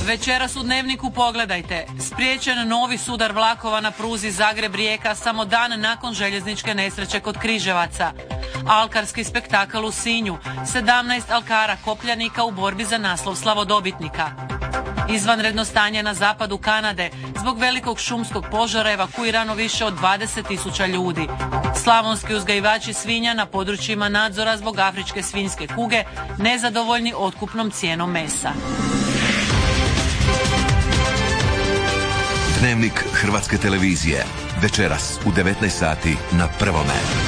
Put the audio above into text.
Večeras u Dnevniku pogledajte. Spriječen novi sudar vlakova na pruzi Zagreb-Rijeka samo dan nakon željezničke nesreće kod Križevaca. Alkarski spektakl u Sinju. 17 alkara kopljanika u borbi za naslov slavodobitnika. Izvanredno stanje na zapadu Kanade. Zbog velikog šumskog požara evakuirano više od 20.000 ljudi. Slavonski uzgajivači svinja na područjima nadzora zbog afričke svinjske kuge nezadovoljni otkupnom cijenom mesa. Dnevnik Hrvatske televizije. Večeras u 19 sati na Prvome.